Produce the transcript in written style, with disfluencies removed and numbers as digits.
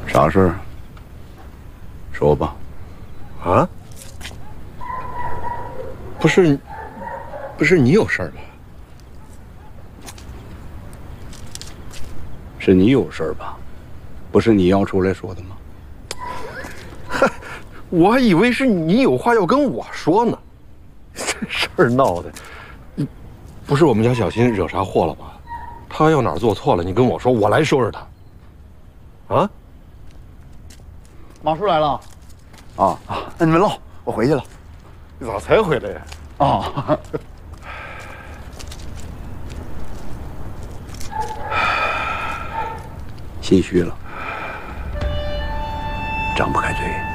啥事儿？说吧。 啊？不是你有事儿吧？ 是你有事儿吧？不是你要出来说的吗？ 嗨，我还以为是你有话要跟我说呢。这事儿闹的，不是我们家小新惹啥祸了吧？他要哪儿做错了，你跟我说，我来收拾他。啊？ 马叔来了。 那你们唠，我回去了。 你咋才回来呀？ 啊。 心虚了，张不开嘴。